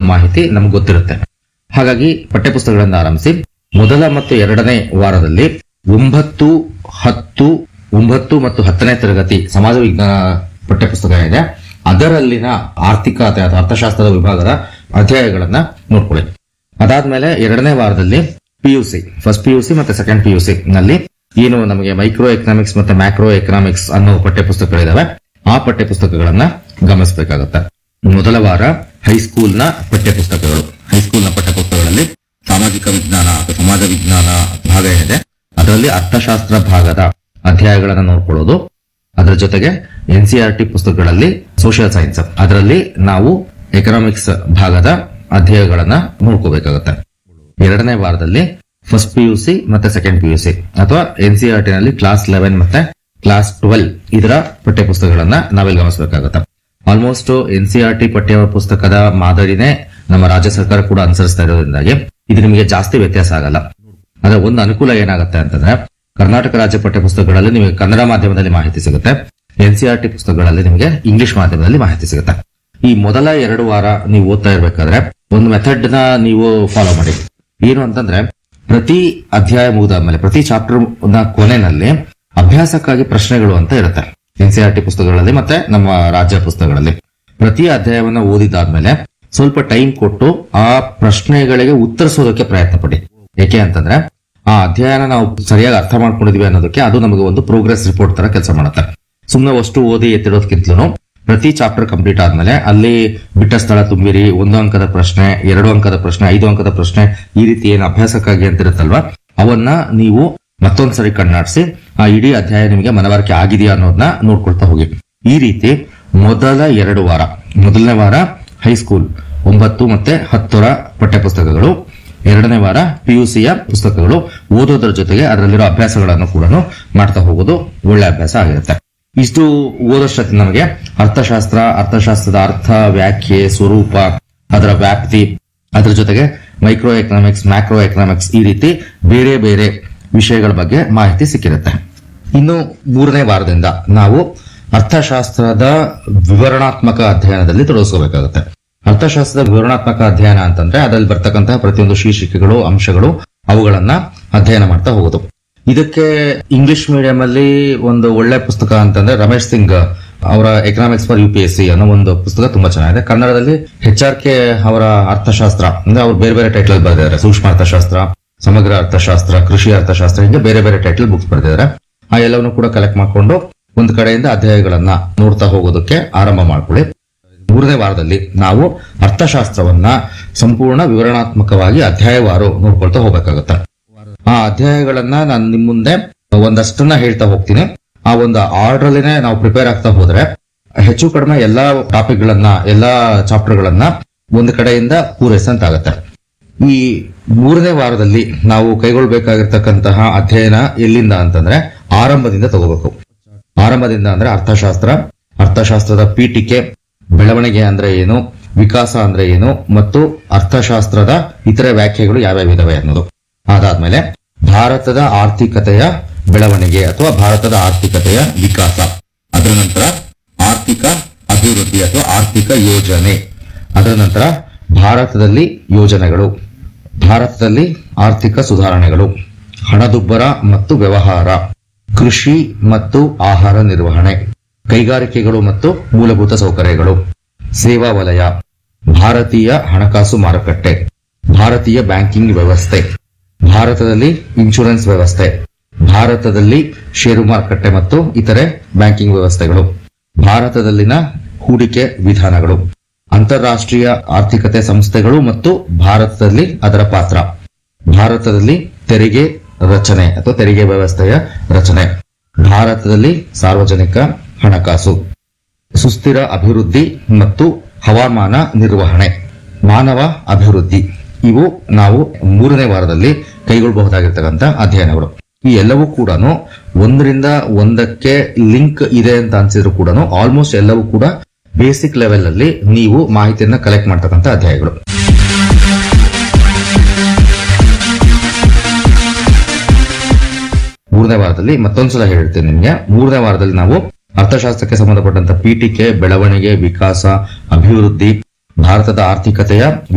ಮಾಹಿತಿ ನಮ್ಗೆ ಗೊತ್ತಿರುತ್ತೆ. ಹಾಗಾಗಿ ಪಠ್ಯಪುಸ್ತಕಗಳಿಂದ ಆರಂಭಿಸಿ ಮೊದಲ ಮತ್ತು ಎರಡನೇ ವಾರದಲ್ಲಿ 9, 10, 9 ಮತ್ತು 10ನೇ ತರಗತಿ ಸಮಾಜ ವಿಜ್ಞಾನ ಪಠ್ಯಪುಸ್ತಕ ಇದೆ. ಅದರಲ್ಲಿನ ಆರ್ಥಿಕ ಅಥವಾ ಅರ್ಥಶಾಸ್ತ್ರದ ವಿಭಾಗದ ಅಧ್ಯಾಯಗಳನ್ನ ನೋಡ್ಕೊಳ್ಳಿ. ಅದಾದ್ಮೇಲೆ ಎರಡನೇ ವಾರದಲ್ಲಿ ಪಿಯುಸಿ, ಫಸ್ಟ್ ಪಿಯುಸಿ ಮತ್ತೆ ಸೆಕೆಂಡ್ ಪಿಯುಸಿ ನಲ್ಲಿ ಏನು ನಮಗೆ ಮೈಕ್ರೋ ಎಕನಾಮಿಕ್ಸ್ ಮತ್ತೆ ಮ್ಯಾಕ್ರೋ ಎಕನಾಮಿಕ್ಸ್ ಅನ್ನೋ ಪಠ್ಯಪುಸ್ತಕಗಳಿದಾವೆ, ಆ ಪಠ್ಯಪುಸ್ತಕಗಳನ್ನ ಗಮನಿಸಬೇಕಾಗುತ್ತೆ. ಮೊದಲ ವಾರ ಹೈಸ್ಕೂಲ್ನ ಪಠ್ಯಪುಸ್ತಕಗಳು. ಹೈಸ್ಕೂಲ್ನ ಪಠ್ಯಪುಸ್ತಕಗಳಲ್ಲಿ ಸಾಮಾಜಿಕ ವಿಜ್ಞಾನ ಅಥವಾ ಸಮಾಜ ವಿಜ್ಞಾನ ಭಾಗ ಏನಿದೆ ಅದರಲ್ಲಿ ಅರ್ಥಶಾಸ್ತ್ರ ಭಾಗದ ಅಧ್ಯಾಯಗಳನ್ನ ನೋಡ್ಕೊಳ್ಳೋದು. ಅದರ ಜೊತೆಗೆ NCERT ಪುಸ್ತಕಗಳಲ್ಲಿ ಸೋಷಿಯಲ್ ಸೈನ್ಸ್, ಅದರಲ್ಲಿ ನಾವು ಎಕನಾಮಿಕ್ಸ್ ಭಾಗದ ಅಧ್ಯಾಯಗಳನ್ನ ನೋಡ್ಕೋಬೇಕಾಗುತ್ತೆ. ಎರಡನೇ ವಾರದಲ್ಲಿ ಫಸ್ಟ್ ಪಿಯುಸಿ ಮತ್ತೆ ಸೆಕೆಂಡ್ ಪಿಯುಸಿ ಅಥವಾ NCERT ನಲ್ಲಿ ಕ್ಲಾಸ್ 11 ಮತ್ತೆ ಕ್ಲಾಸ್ 12 ಇದರ ಪಠ್ಯಪುಸ್ತಕಗಳನ್ನ ನಾವಿಲ್ಲಿ ಗಮನಿಸಬೇಕಾಗುತ್ತೆ. ಆಲ್ಮೋಸ್ಟ್ NCERT ಪಠ್ಯ ಪುಸ್ತಕದ ಮಾದರಿನೇ ನಮ್ಮ ರಾಜ್ಯ ಸರ್ಕಾರ ಕೂಡ ಅನುಸರಿಸ್ತಾ ಇರೋದ್ರಿಂದಾಗಿ ಇದು ನಿಮಗೆ ಜಾಸ್ತಿ ವ್ಯತ್ಯಾಸ ಆಗಲ್ಲ. ಆದ್ರೆ ಒಂದು ಅನುಕೂಲ ಏನಾಗುತ್ತೆ ಅಂತಂದ್ರೆ ಕರ್ನಾಟಕ ರಾಜ್ಯ ಪಠ್ಯಪುಸ್ತಕಗಳಲ್ಲಿ ನಿಮಗೆ ಕನ್ನಡ ಮಾಧ್ಯಮದಲ್ಲಿ ಮಾಹಿತಿ ಸಿಗುತ್ತೆ, NCERT ಪುಸ್ತಕಗಳಲ್ಲಿ ನಿಮಗೆ ಇಂಗ್ಲಿಷ್ ಮಾಧ್ಯಮದಲ್ಲಿ ಮಾಹಿತಿ ಸಿಗುತ್ತೆ. ಈ ಮೊದಲ 2 ವಾರ ನೀವು ಓದ್ತಾ ಇರ್ಬೇಕಾದ್ರೆ ಒಂದು ಮೆಥಡ್ ನ ನೀವು ಫಾಲೋ ಮಾಡಿ. ಏನು ಅಂತಂದ್ರೆ ಪ್ರತಿ ಅಧ್ಯಾಯ ಮುಗಿದಾದ್ಮೇಲೆ ಪ್ರತಿ ಚಾಪ್ಟರ್ ನ ಕೊನೆಯಲ್ಲಿ ಅಭ್ಯಾಸಕ್ಕಾಗಿ ಪ್ರಶ್ನೆಗಳು ಅಂತ ಇರುತ್ತೆ NCERT ಪುಸ್ತಕಗಳಲ್ಲಿ ಮತ್ತೆ ನಮ್ಮ ರಾಜ್ಯ ಪುಸ್ತಕಗಳಲ್ಲಿ. ಪ್ರತಿ ಅಧ್ಯಾಯವನ್ನ ಓದಿದಾದ್ಮೇಲೆ ಸ್ವಲ್ಪ ಟೈಮ್ ಕೊಟ್ಟು ಆ ಪ್ರಶ್ನೆಗಳಿಗೆ ಉತ್ತರಿಸೋದಕ್ಕೆ ಪ್ರಯತ್ನ ಪಡಿ. ಏಕೆ ಅಂತಂದ್ರೆ ಆ ಅಧ್ಯಯನ ನಾವು ಸರಿಯಾಗಿ ಅರ್ಥ ಮಾಡ್ಕೊಂಡಿದೀವಿ ಅನ್ನೋದಕ್ಕೆ ಅದು ನಮಗೆ ಒಂದು ಪ್ರೋಗ್ರೆಸ್ ರಿಪೋರ್ಟ್ ತರ ಕೆಲಸ ಮಾಡುತ್ತೆ. ಸುಮ್ಮನೆ ಅಷ್ಟು ಓದಿ ಎತ್ತಿಡೋದಕ್ಕಿಂತಲೂ ಪ್ರತಿ ಚಾಪ್ಟರ್ ಕಂಪ್ಲೀಟ್ ಆದ್ಮೇಲೆ ಅಲ್ಲಿ ಬಿಟ್ಟ ಸ್ಥಳ ತುಂಬಿರಿ, 1 ಅಂಕದ ಪ್ರಶ್ನೆ, 2 ಅಂಕದ ಪ್ರಶ್ನೆ, 5 ಅಂಕದ ಪ್ರಶ್ನೆ, ಈ ರೀತಿ ಏನು ಅಭ್ಯಾಸಕ್ಕಾಗಿ ಅಂತ ಇರುತ್ತಲ್ವಾ ಅವನ್ನ ನೀವು ಮತ್ತೊಂದ್ಸರಿ ಕಣ್ಣಾಡಿಸಿ ಆ ಇಡೀ ಅಧ್ಯಾಯ ನಿಮಗೆ ಮನವರಿಕೆ ಆಗಿದೆಯಾ ಅನ್ನೋದನ್ನ ನೋಡ್ಕೊಳ್ತಾ ಹೋಗಿ. ಈ ರೀತಿ ಮೊದಲ 2 ವಾರ, ಮೊದಲನೇ ವಾರ ಹೈಸ್ಕೂಲ್ 9 ಮತ್ತೆ 10ರ ಪಠ್ಯಪುಸ್ತಕಗಳು, ಎರಡನೇ ವಾರ ಪಿಯುಸಿಯ ಪುಸ್ತಕಗಳು ಓದೋದ್ರ ಜೊತೆಗೆ ಅದರಲ್ಲಿರೋ ಅಭ್ಯಾಸಗಳನ್ನು ಕೂಡ ಮಾಡ್ತಾ ಹೋಗೋದು ಒಳ್ಳೆ ಅಭ್ಯಾಸ ಆಗಿರುತ್ತೆ. ಇಷ್ಟು ಓದೋಷ್ಟೊತ್ತಿಗೆ ನಮಗೆ ಅರ್ಥಶಾಸ್ತ್ರದ ಅರ್ಥ, ವ್ಯಾಖ್ಯೆ, ಸ್ವರೂಪ, ಅದರ ವ್ಯಾಪ್ತಿ, ಅದರ ಜೊತೆಗೆ ಮೈಕ್ರೋ ಎಕನಾಮಿಕ್ಸ್, ಮ್ಯಾಕ್ರೋ ಎಕನಾಮಿಕ್ಸ್ ಈ ರೀತಿ ಬೇರೆ ಬೇರೆ ವಿಷಯಗಳ ಬಗ್ಗೆ ಮಾಹಿತಿ ಸಿಕ್ಕಿರುತ್ತೆ. ಇನ್ನು 3ನೇ ವಾರದಿಂದ ನಾವು ಅರ್ಥಶಾಸ್ತ್ರದ ವಿವರಣಾತ್ಮಕ ಅಧ್ಯಯನದಲ್ಲಿ ತೊಡಗಿಸಬೇಕಾಗುತ್ತೆ. ಅರ್ಥಶಾಸ್ತ್ರದ ವಿವರಣಾತ್ಮಕ ಅಧ್ಯಯನ ಅಂತಂದ್ರೆ ಅದರಲ್ಲಿ ಬರ್ತಕ್ಕಂತಹ ಪ್ರತಿಯೊಂದು ಶೀರ್ಷಿಕೆಗಳು, ಅಂಶಗಳು, ಅವುಗಳನ್ನ ಅಧ್ಯಯನ ಮಾಡ್ತಾ ಹೋಗೋದು. ಇದಕ್ಕೆ ಇಂಗ್ಲಿಷ್ ಮೀಡಿಯಂ ಅಲ್ಲಿ ಒಂದು ಒಳ್ಳೆ ಪುಸ್ತಕ ಅಂತಂದ್ರೆ ರಮೇಶ್ ಸಿಂಗ್ ಅವರ ಎಕನಾಮಿಕ್ಸ್ ಫಾರ್ UPSC ಅನ್ನೋ ಒಂದು ಪುಸ್ತಕ ತುಂಬಾ ಚೆನ್ನಾಗಿದೆ. ಕನ್ನಡದಲ್ಲಿ HRK ಅವರ ಅರ್ಥಶಾಸ್ತ್ರ ಅಂದ್ರೆ ಅವ್ರು ಬೇರೆ ಬೇರೆ ಟೈಟಲ್ ಬರೆದಿದ್ದಾರೆ. ಸೂಕ್ಷ್ಮ ಅರ್ಥಶಾಸ್ತ್ರ, ಸಮಗ್ರ ಅರ್ಥಶಾಸ್ತ್ರ, ಕೃಷಿ ಅರ್ಥಶಾಸ್ತ್ರ, ಹೀಗೆ ಬೇರೆ ಬೇರೆ ಟೈಟಲ್ ಬುಕ್ಸ್ ಬರೆದಿದ್ದಾರೆ. ಆ ಎಲ್ಲವನ್ನು ಕೂಡ ಕಲೆಕ್ಟ್ ಮಾಡ್ಕೊಂಡು ಒಂದು ಕಡೆಯಿಂದ ಅಧ್ಯಾಯಗಳನ್ನ ನೋಡ್ತಾ ಹೋಗೋದಕ್ಕೆ ಆರಂಭ ಮಾಡ್ಕೊಳ್ಳಿ. 3ನೇ ವಾರದಲ್ಲಿ ನಾವು ಅರ್ಥಶಾಸ್ತ್ರವನ್ನ ಸಂಪೂರ್ಣ ವಿವರಣಾತ್ಮಕವಾಗಿ ಅಧ್ಯಾಯವಾರು ನೋಡ್ಕೊಳ್ತಾ ಹೋಗ್ಬೇಕಾಗುತ್ತೆ. ಆ ಅಧ್ಯಾಯಗಳನ್ನ ನಾನು ನಿಮ್ ಮುಂದೆ ಒಂದಷ್ಟನ್ನ ಹೇಳ್ತಾ ಹೋಗ್ತೀನಿ. ಆ ಒಂದು ಆರ್ಡರ್ ಅಲ್ಲಿನೇ ನಾವು ಪ್ರಿಪೇರ್ ಆಗ್ತಾ ಹೋದ್ರೆ ಹೆಚ್ಚು ಕಡಿಮೆ ಎಲ್ಲಾ ಟಾಪಿಕ್ ಗಳನ್ನ, ಎಲ್ಲಾ ಚಾಪ್ಟರ್ ಗಳನ್ನ ಒಂದು ಕಡೆಯಿಂದ ಪೂರೈಸಂತಾಗತ್ತೆ. ಈ 3ನೇ ವಾರದಲ್ಲಿ ನಾವು ಕೈಗೊಳ್ಳಬೇಕಾಗಿರ್ತಕ್ಕಂತಹ ಅಧ್ಯಯನ ಎಲ್ಲಿಂದ ಅಂತಂದ್ರೆ ಆರಂಭದಿಂದ ತಗೋಬೇಕು. ಆರಂಭದಿಂದ ಅಂದ್ರೆ ಅರ್ಥಶಾಸ್ತ್ರದ ಪೀಠಿಕೆ, ಬೆಳವಣಿಗೆ ಅಂದ್ರೆ ಏನು, ವಿಕಾಸ ಅಂದ್ರೆ ಏನು, ಮತ್ತು ಅರ್ಥಶಾಸ್ತ್ರದ ಇತರೆ ವ್ಯಾಖ್ಯೆಗಳು ಯಾವ್ಯಾವ ಇದಾವೆ ಅನ್ನೋದು. ಅದಾದ್ಮೇಲೆ ಭಾರತದ ಆರ್ಥಿಕತೆಯ ಬೆಳವಣಿಗೆ ಅಥವಾ ಭಾರತದ ಆರ್ಥಿಕತೆಯ ವಿಕಾಸ, ಅದರ ನಂತರ ಆರ್ಥಿಕ ಅಭಿವೃದ್ಧಿ ಅಥವಾ ಆರ್ಥಿಕ ಯೋಜನೆ, ಅದರ ನಂತರ ಭಾರತದಲ್ಲಿ ಯೋಜನೆಗಳು, ಭಾರತದಲ್ಲಿ ಆರ್ಥಿಕ ಸುಧಾರಣೆಗಳು, ಹಣದುಬ್ಬರ ಮತ್ತು ವ್ಯವಹಾರ, ಕೃಷಿ ಮತ್ತು ಆಹಾರ ನಿರ್ವಹಣೆ, ಕೈಗಾರಿಕೆಗಳು ಮತ್ತು ಮೂಲಭೂತ ಸೌಕರ್ಯಗಳು, ಸೇವಾ ವಲಯ, ಭಾರತೀಯ ಹಣಕಾಸು ಮಾರುಕಟ್ಟೆ, ಭಾರತೀಯ ಬ್ಯಾಂಕಿಂಗ್ ವ್ಯವಸ್ಥೆ, ಭಾರತದಲ್ಲಿ ಇನ್ಶೂರೆನ್ಸ್ ವ್ಯವಸ್ಥೆ, ಭಾರತದಲ್ಲಿ ಷೇರು ಮಾರುಕಟ್ಟೆ ಮತ್ತು ಇತರೆ ಬ್ಯಾಂಕಿಂಗ್ ವ್ಯವಸ್ಥೆಗಳು, ಭಾರತದಲ್ಲಿನ ಹೂಡಿಕೆ ವಿಧಾನಗಳು, ಅಂತಾರಾಷ್ಟ್ರೀಯ ಆರ್ಥಿಕತೆ ಸಂಸ್ಥೆಗಳು ಮತ್ತು ಭಾರತದಲ್ಲಿ ಅದರ ಪಾತ್ರ, ಭಾರತದಲ್ಲಿ ತೆರಿಗೆ ರಚನೆ ಅಥವಾ ತೆರಿಗೆ ವ್ಯವಸ್ಥೆಯ ರಚನೆ, ಭಾರತದಲ್ಲಿ ಸಾರ್ವಜನಿಕ ಹಣಕಾಸು, ಸುಸ್ಥಿರ ಅಭಿವೃದ್ಧಿ ಮತ್ತು ಹವಾಮಾನ ನಿರ್ವಹಣೆ, ಮಾನವ ಅಭಿವೃದ್ಧಿ. ಇವು ನಾವು 3ನೇ ವಾರದಲ್ಲಿ ಕೈಗೊಳ್ಳಬಹುದಾಗಿರ್ತಕ್ಕಂಥ ಅಧ್ಯಯನಗಳು. ಈ ಎಲ್ಲವೂ ಕೂಡ ಒಂದರಿಂದ ಒಂದಕ್ಕೆ ಲಿಂಕ್ ಇದೆ ಅಂತ ಅನ್ಸಿದ್ರು ಕೂಡ ಆಲ್ಮೋಸ್ಟ್ ಎಲ್ಲವೂ ಕೂಡ ಬೇಸಿಕ್ ಲೆವೆಲ್ ಅಲ್ಲಿ ನೀವು ಮಾಹಿತಿಯನ್ನ ಕಲೆಕ್ಟ್ ಮಾಡ್ತಕ್ಕಂಥ ಅಧ್ಯಾಯಗಳು. ಮೂರನೇ ವಾರದಲ್ಲಿ ಮತ್ತೊಂದ್ಸಲ ಹೇಳ್ತೇನೆ ನಿಮ್ಗೆ. 3ನೇ ವಾರದಲ್ಲಿ ನಾವು ಅರ್ಥಶಾಸ್ತ್ರಕ್ಕೆ ಸಂಬಂಧಪಟ್ಟಂತ ಪೀಠಿಕೆ, ಬೆಳವಣಿಗೆ, ವಿಕಾಸ, ಅಭಿವೃದ್ಧಿ, ಭಾರತದ ಆರ್ಥಿಕತೆಯ